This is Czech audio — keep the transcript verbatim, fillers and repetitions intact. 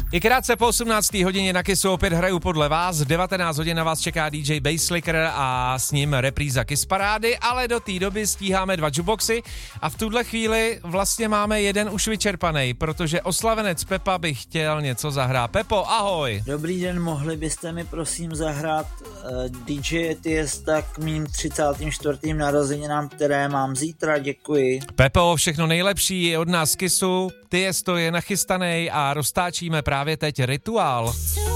I krátce po osmnácté hodině na Kissu opět hraju podle vás. devatenáct hodin na vás čeká D J Basslicker a s ním repríza Kiss parády, ale do té doby stíháme dva jukeboxy a v tuhle chvíli vlastně máme jeden už vyčerpaný, protože oslavenec Pepa by chtěl něco zahrát. Pepo, ahoj. Dobrý den, mohli byste mi prosím zahrát uh, D J Tiesta k mým třicátým čtvrtým narozeninám, které mám zítra, děkuji. Pepo, všechno nejlepší od nás z Kissu. Tiesto je nachystanej a roztáčíme právě teď Rituál.